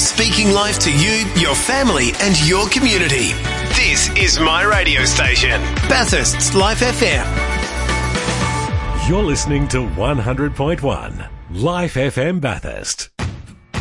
Speaking life to you, your family and your community. This is my radio station, Bathurst's Life FM. You're listening to 100.1 Life FM Bathurst.